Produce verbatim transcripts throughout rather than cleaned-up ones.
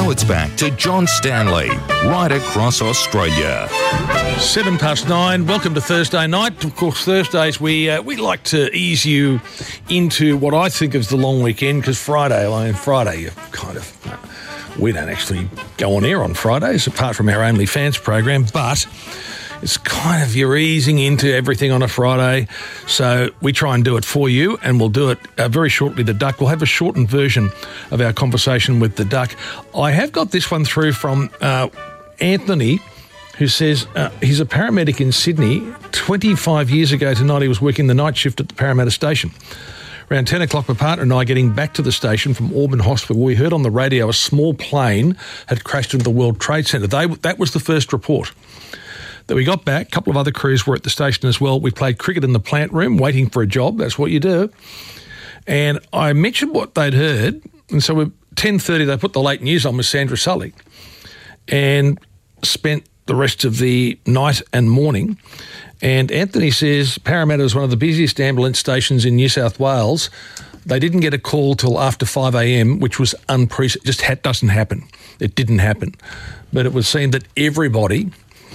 Now it's back to John Stanley, right across Australia. Seven past nine. Welcome to Thursday night. Of course, Thursdays we uh, we like to ease you into what I think is the long weekend, because Friday, I mean, Friday, you kind of uh, we don't actually go on air on Fridays apart from our OnlyFans program, but it's kind of you're easing into everything on a Friday, so we try and do it for you, and we'll do it uh, very shortly. The Duck, we'll have a shortened version of our conversation with the Duck. I have got this one through from uh, Anthony, who says uh, he's a paramedic in Sydney. twenty-five years ago tonight, he was working the night shift at the Parramatta station. Around ten o'clock, my partner and I getting back to the station from Auburn Hospital, we heard on the radio a small plane had crashed into the World Trade Centre. They, that was the first report. That we got back, a couple of other crews were at the station as well. We played cricket in the plant room, waiting for a job. That's what you do. And I mentioned what they'd heard, and so at ten thirty they put the late news on with Sandra Sully and spent the rest of the night and morning. And Anthony says Parramatta is one of the busiest ambulance stations in New South Wales. They didn't get a call till after five a.m, which was unprecedented. Just ha- doesn't happen. It didn't happen. But it was seen that everybody,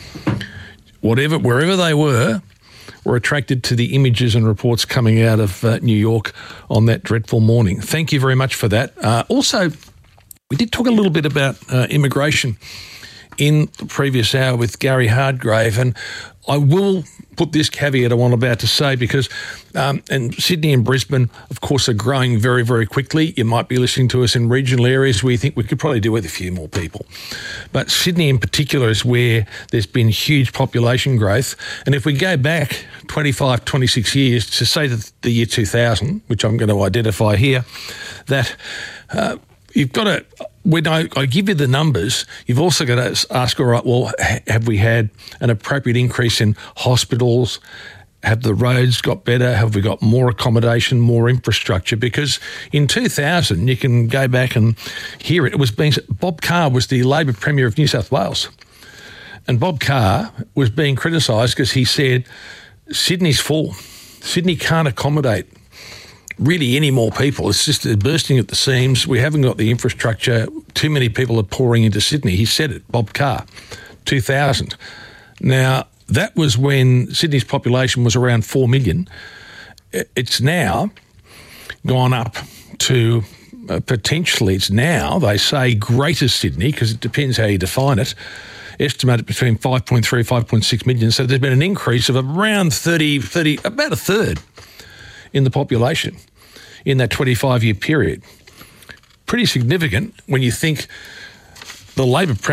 whatever, wherever they were, were attracted to the images and reports coming out of uh, New York on that dreadful morning. Thank you very much for that. Uh, also, we did talk a little bit about uh, immigration in the previous hour with Gary Hardgrave, and I will put this caveat I want about to say, because um, and Sydney and Brisbane, of course, are growing very, very quickly. You might be listening to us in regional areas where you think we could probably do with a few more people. But Sydney in particular is where there's been huge population growth. And if we go back twenty-five, twenty-six years to say that the year two thousand, which I'm going to identify here, that uh, you've got to, when I, I give you the numbers, you've also got to ask, all right, well, have we had an appropriate increase in hospitals? Have the roads got better? Have we got more accommodation, more infrastructure? Because in two thousand, you can go back and hear it. It was being, Bob Carr was the Labor Premier of New South Wales. And Bob Carr was being criticised because he said, Sydney's full. Sydney can't accommodate really any more people. It's just bursting at the seams. We haven't got the infrastructure. Too many people are pouring into Sydney. He said it, Bob Carr, two thousand. Now, that was when Sydney's population was around four million. It's now gone up to uh, potentially, it's now, they say, Greater Sydney, because it depends how you define it, estimated between five point three, five point six million. So there's been an increase of around thirty, thirty, about a third in the population in that twenty-five year period. Pretty significant when you think the Labor